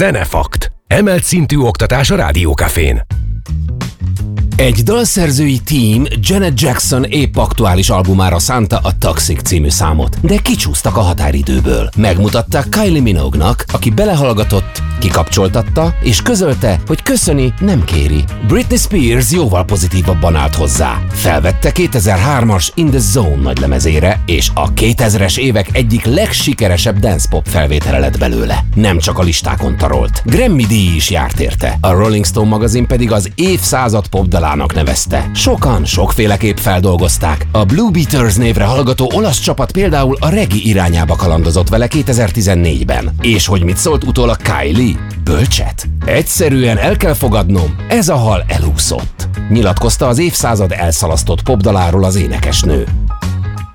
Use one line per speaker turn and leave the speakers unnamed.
Zenefakt. Emelt szintű oktatás a Rádiókafén.
Egy dalszerzői tím Janet Jackson épp aktuális albumára szánta a Toxic című számot, de kicsúsztak a határidőből. Megmutatták Kylie Minogue-nak, aki belehallgatott, kikapcsoltatta, és közölte, hogy köszöni, nem kéri. Britney Spears jóval pozitívabban állt hozzá. Felvette 2003-as In The Zone nagylemezére, és a 2000-es évek egyik legsikeresebb dance-pop felvétele lett belőle. Nem csak a listákon tarolt. Grammy-díj is járt érte. A Rolling Stone magazin pedig az évszázad popdalának nevezte. Sokan sokféleképp feldolgozták. A Blue Beaters névre hallgató olasz csapat például a reggae irányába kalandozott vele 2014-ben. És hogy mit szólt utólag Kylie? Bölcset? Egyszerűen el kell fogadnom, ez a hal elúszott. Nyilatkozta az évszázad elszalasztott popdaláról az énekesnő.